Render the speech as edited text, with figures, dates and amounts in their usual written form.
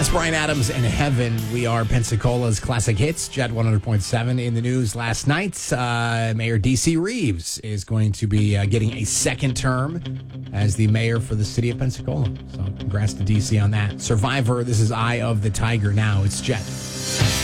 That's Bryan Adams and Heaven. We are Pensacola's Classic Hits, Jet 100.7. In the news last night, Mayor D.C. Reeves is going to be getting a second term as the mayor for the city of Pensacola. So congrats to D.C. on that. Survivor, this is Eye of the Tiger now. It's Jet.